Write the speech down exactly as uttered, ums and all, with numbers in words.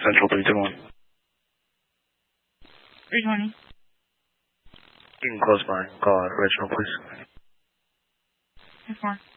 Central three two one. three twenty. You can close by. Call Reginald, please. ten four.